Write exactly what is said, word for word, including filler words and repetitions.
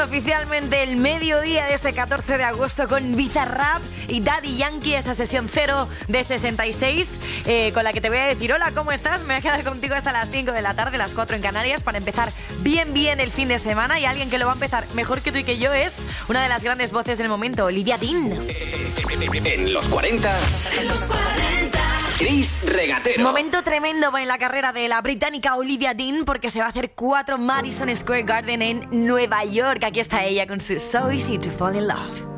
oficialmente el mediodía de este catorce de agosto con Bizarrap y Daddy Yankee, esa sesión cero de sesenta y seis, eh, con la que te voy a decir hola, ¿cómo estás? Me voy a quedar contigo hasta las cinco de la tarde, las cuatro en Canarias, para empezar bien bien el fin de semana. Y alguien que lo va a empezar mejor que tú y que yo es una de las grandes voces del momento, Olivia Dean. En los cuarenta, en los cuarenta, Chris Regatero. Momento tremendo en la carrera de la británica Olivia Dean, porque se va a hacer cuatro Madison Square Garden en Nueva York. Aquí está ella con su So Easy to Fall in Love.